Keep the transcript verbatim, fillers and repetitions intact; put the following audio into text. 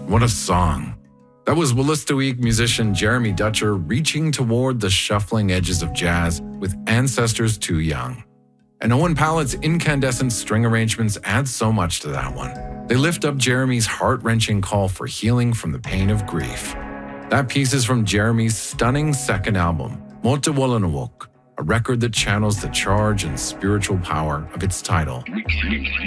What a song. That was Wolastoqiyik musician Jeremy Dutcher reaching toward the shuffling edges of jazz with ancestors too young. And Owen Pallett's incandescent string arrangements add so much to that one. They lift up Jeremy's heart-wrenching call for healing from the pain of grief. That piece is from Jeremy's stunning second album, Mota Wolanawok, a record that channels the charge and spiritual power of its title.